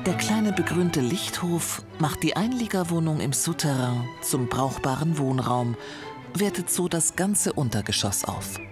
Der kleine begrünte Lichthof macht die Einliegerwohnung im Souterrain zum brauchbaren Wohnraum, wertet so das ganze Untergeschoss auf.